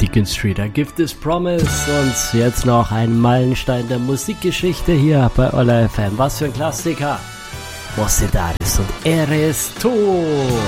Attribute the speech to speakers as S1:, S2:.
S1: Deacon Street, A Gift is Promise. Und jetzt noch ein Meilenstein der Musikgeschichte hier bei Olla FM. Was für ein Klassiker. Mocedades und Eres tú.